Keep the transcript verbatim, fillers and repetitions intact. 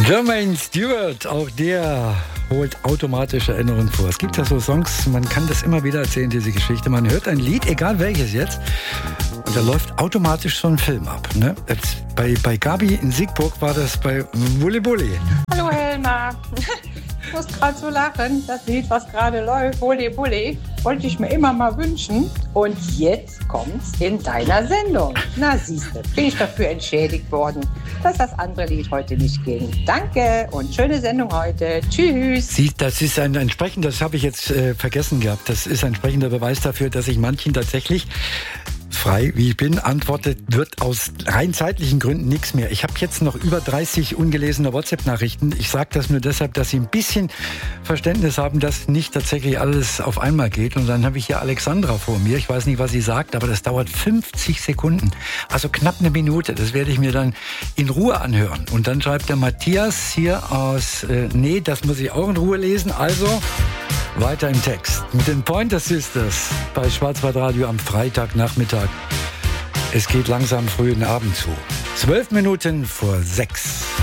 Jermaine Stewart, auch der holt automatisch Erinnerungen vor. Es gibt ja so Songs, man kann das immer wieder erzählen, diese Geschichte. Man hört ein Lied, egal welches jetzt, und da läuft automatisch so ein Film ab. Ne? Jetzt bei, bei Gabi in Siegburg war das bei Bulli Bulli. Hallo Helma. Ich muss gerade so lachen. Das Lied, was gerade läuft, Bulli Bulli, wollte ich mir immer mal wünschen. Und jetzt kommt's in deiner Sendung. Na siehste, bin ich dafür entschädigt worden, dass das andere Lied heute nicht ging. Danke und schöne Sendung heute. Tschüss. Sie, das ist ein entsprechend, das habe ich jetzt äh, vergessen gehabt. Das ist ein entsprechender Beweis dafür, dass ich manchen tatsächlich frei, wie ich bin, antwortet, wird aus rein zeitlichen Gründen nichts mehr. Ich habe jetzt noch über dreißig ungelesene WhatsApp-Nachrichten. Ich sage das nur deshalb, dass Sie ein bisschen Verständnis haben, dass nicht tatsächlich alles auf einmal geht. Und dann habe ich hier Alexandra vor mir. Ich weiß nicht, was sie sagt, aber das dauert fünfzig Sekunden. Also knapp eine Minute. Das werde ich mir dann in Ruhe anhören. Und dann schreibt der Matthias hier aus, äh, nee, das muss ich auch in Ruhe lesen. Also weiter im Text. Mit den Pointer Sisters bei Schwarzwaldradio am Freitagnachmittag. Es geht langsam früh in den Abend zu. Zwölf Minuten vor sechs.